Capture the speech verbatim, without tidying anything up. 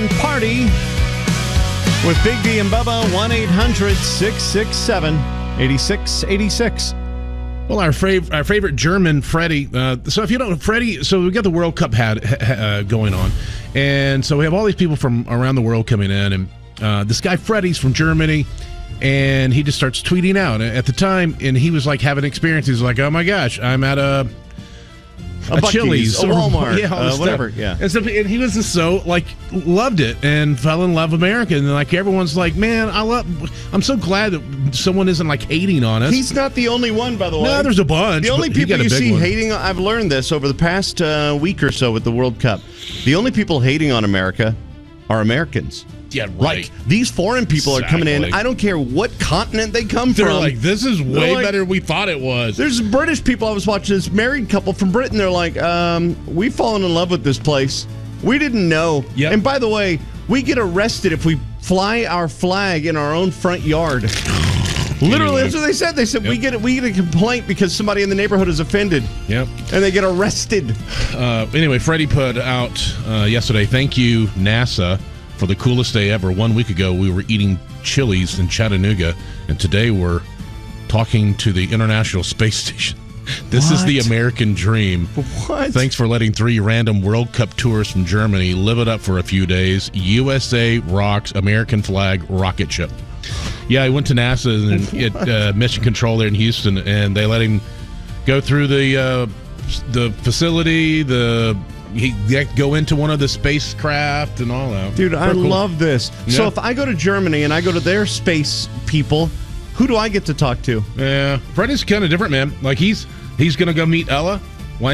Morning Party with Big D and Bubba. One eight hundred six six seven eight six eight six. Well, our, fav- our favorite German, Freddie. Uh, so if you don't know, Freddie, so we got the World Cup had, uh, going on. And so we have all these people from around the world coming in. And uh, this guy, Freddie's from Germany. And he just starts tweeting out. At the time, and he was like having experience. He's like, oh my gosh, I'm at a... A, a Chili's, a Walmart, yeah, uh, whatever, yeah. And so, and he was just so like loved it and fell in love with America, and like everyone's like, man, I love. I'm so glad that someone isn't like hating on us. He's not the only one, by the way. No, there's a bunch. The only people you see one. hating, I've learned this over the past uh, week or so with the World Cup. The only people hating on America are Americans. Yeah, right. Like, these foreign people exactly. are coming in. I don't care what continent they come They're from. They're like, this is way like, better than we thought it was. There's British people. I was watching this married couple from Britain. They're like, um, we've fallen in love with this place. We didn't know. Yep. And by the way, we get arrested if we fly our flag in our own front yard. Literally, anyway. That's what they said. They said, yep. we get we get a complaint because somebody in the neighborhood is offended. Yep. And they get arrested. Uh, anyway, Freddie put out uh, yesterday, thank you, NASA, for the coolest day ever. One week ago, we were eating Chili's in Chattanooga, and today we're talking to the International Space Station. This what? is the American dream. What? Thanks for letting three random World Cup tourists from Germany live it up for a few days. U S A rocks, American flag, rocket ship. Yeah, I went to NASA and at uh, Mission Control there in Houston, and they let him go through the uh, the facility, the he go into one of the spacecraft and all that. Dude, I cool. love this. Yeah. So if I go to Germany and I go to their space people, who do I get to talk to? Yeah, Freddie's kind of different, man. Like he's he's gonna go meet Ella.